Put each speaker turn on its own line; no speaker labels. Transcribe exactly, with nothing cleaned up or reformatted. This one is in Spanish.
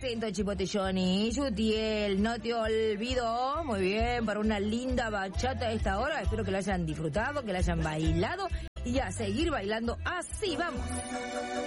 presento Chipotilloni, Yutiel, no te olvido, muy bien, para una linda bachata a esta hora, espero que la hayan disfrutado, que la hayan bailado y a seguir bailando así, vamos.